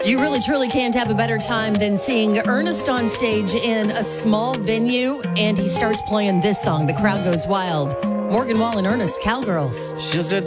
You really, truly can't have a better time than seeing Ernest on stage in a small venue, and he starts playing this song. The crowd goes wild. Morgan Wall and Ernest, Cowgirls. She'll sit